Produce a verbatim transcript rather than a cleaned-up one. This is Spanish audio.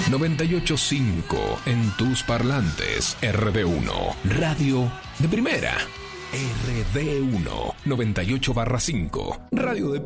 noventa y ocho punto cinco en tus parlantes. R D uno, radio de primera. R D uno, noventa y ocho barra cinco, radio de